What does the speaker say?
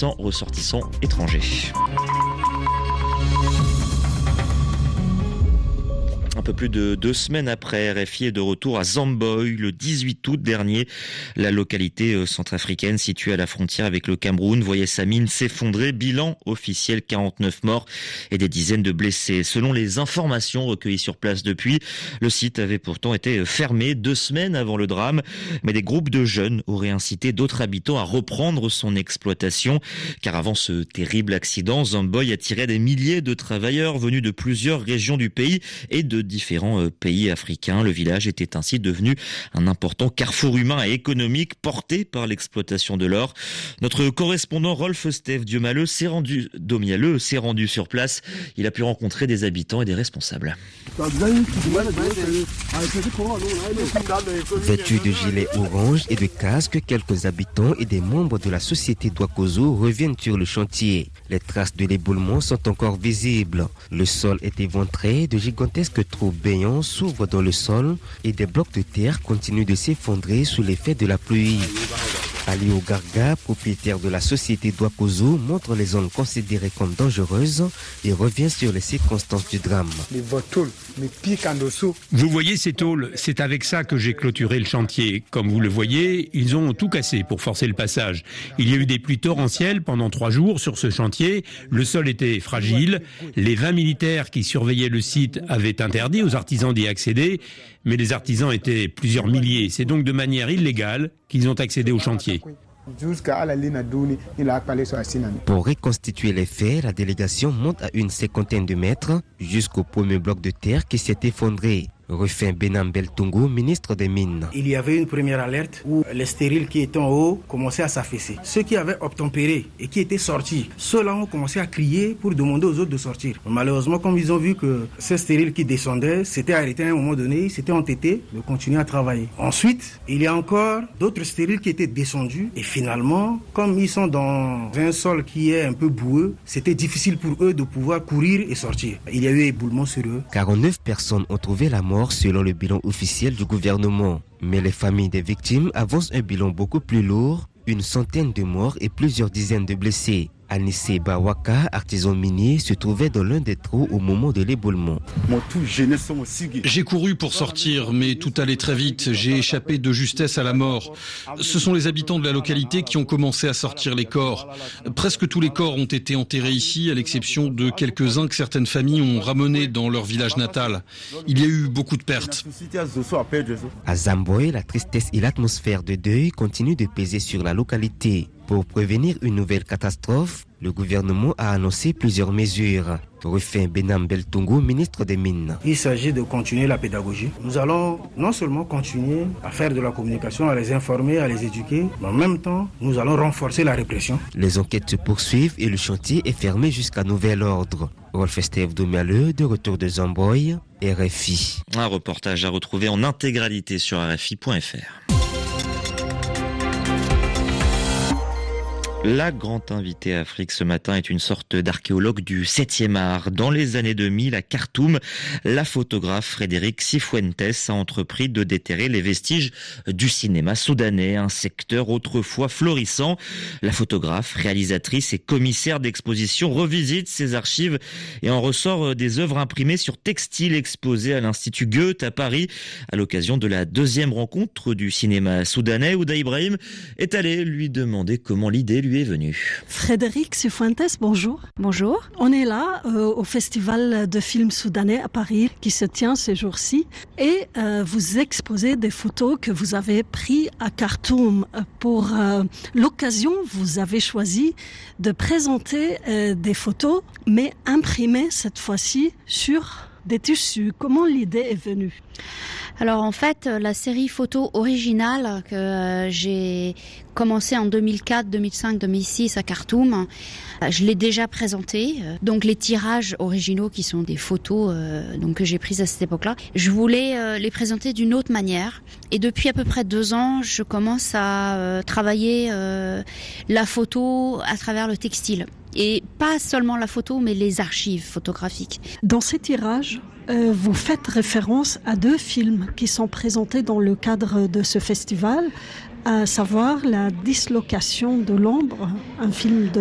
800 ressortissants étrangers. Un peu plus de 2 semaines après, RFI est de retour à Zamboi le 18 août dernier. La localité centrafricaine située à la frontière avec le Cameroun voyait sa mine s'effondrer. Bilan officiel 49 morts et des dizaines de blessés. Selon les informations recueillies sur place depuis, le site avait pourtant été fermé 2 semaines avant le drame. Mais des groupes de jeunes auraient incité d'autres habitants à reprendre son exploitation. Car avant ce terrible accident, Zamboi attirait des milliers de travailleurs venus de plusieurs régions du pays et de différents pays africains. Le village était ainsi devenu un important carrefour humain et économique porté par l'exploitation de l'or. Notre correspondant Rolf Steve Diomaleux s'est rendu sur place. Il a pu rencontrer des habitants et des responsables. Vêtus de gilets orange et de casques, quelques habitants et des membres de la société Douakozo reviennent sur le chantier. Les traces de l'éboulement sont encore visibles. Le sol est éventré, de gigantesques trous béants s'ouvrent dans le sol et des blocs de terre continuent de s'effondrer sous l'effet de la pluie. Alio Garga, propriétaire de la société Douakozo, montre les zones considérées comme dangereuses et revient sur les circonstances du drame. Vous voyez ces tôles, c'est avec ça que j'ai clôturé le chantier. Comme vous le voyez, ils ont tout cassé pour forcer le passage. Il y a eu des pluies torrentielles pendant 3 jours sur ce chantier. Le sol était fragile. Les 20 militaires qui surveillaient le site avaient interdit aux artisans d'y accéder. Mais les artisans étaient plusieurs milliers. C'est donc de manière illégale qu'ils ont accédé au chantier. Pour reconstituer les faits, la délégation monte à une 50aine de mètres jusqu'au premier bloc de terre qui s'est effondré. Rufin Benam Beltungu, ministre des Mines. Il y avait une première alerte où les stériles qui étaient en haut commençaient à s'affaisser. Ceux qui avaient obtempéré et qui étaient sortis, ceux-là ont commencé à crier pour demander aux autres de sortir. Malheureusement, comme ils ont vu que ces stériles qui descendaient s'étaient arrêtés à un moment donné, ils s'étaient entêtés de continuer à travailler. Ensuite, il y a encore d'autres stériles qui étaient descendus et finalement, comme ils sont dans un sol qui est un peu boueux, c'était difficile pour eux de pouvoir courir et sortir. Il y a eu éboulement sur eux. 49 personnes ont trouvé la mort selon le bilan officiel du gouvernement. Mais les familles des victimes avancent un bilan beaucoup plus lourd, une centaine de morts et plusieurs dizaines de blessés. Anissé Bawaka, artisan minier, se trouvait dans l'un des trous au moment de l'éboulement. J'ai couru pour sortir, mais tout allait très vite. J'ai échappé de justesse à la mort. Ce sont les habitants de la localité qui ont commencé à sortir les corps. Presque tous les corps ont été enterrés ici, à l'exception de quelques-uns que certaines familles ont ramenés dans leur village natal. Il y a eu beaucoup de pertes. À Zamboi, la tristesse et l'atmosphère de deuil continuent de peser sur la localité. Pour prévenir une nouvelle catastrophe, le gouvernement a annoncé plusieurs mesures. Rufin Benam Beltungu, ministre des Mines. Il s'agit de continuer la pédagogie. Nous allons non seulement continuer à faire de la communication, à les informer, à les éduquer, mais en même temps, nous allons renforcer la répression. Les enquêtes se poursuivent et le chantier est fermé jusqu'à nouvel ordre. Rolf Steve Diomaleux, de retour de Zamboi, RFI. Un reportage à retrouver en intégralité sur rfi.fr. La grande invitée Afrique ce matin est une sorte d'archéologue du 7e art. Dans les années 2000, à Khartoum, la photographe Frédéric Cifuentes a entrepris de déterrer les vestiges du cinéma soudanais, un secteur autrefois florissant. La photographe, réalisatrice et commissaire d'exposition revisite ses archives et en ressort des œuvres imprimées sur textile exposées à l'Institut Goethe à Paris à l'occasion de la 2e rencontre du cinéma soudanais. Ouda Ibrahim est allé lui demander comment l'idée lui est venue. Frédéric Cifuentes, bonjour. Bonjour. On est là au Festival de films soudanais à Paris qui se tient ces jours-ci et vous exposez des photos que vous avez prises à Khartoum. Pour l'occasion, vous avez choisi de présenter des photos mais imprimées cette fois-ci sur des tissus. Comment l'idée est venue ? Alors en fait, la série photo originale que j'ai commencé en 2004, 2005, 2006 à Khartoum, je l'ai déjà présentée. Donc les tirages originaux qui sont des photos donc que j'ai prises à cette époque-là, je voulais les présenter d'une autre manière. Et depuis à peu près 2 ans, je commence à travailler la photo à travers le textile. Et pas seulement la photo, mais les archives photographiques. Dans ces tirages, vous faites référence à 2 films qui sont présentés dans le cadre de ce festival, à savoir La dislocation de l'ombre, un film de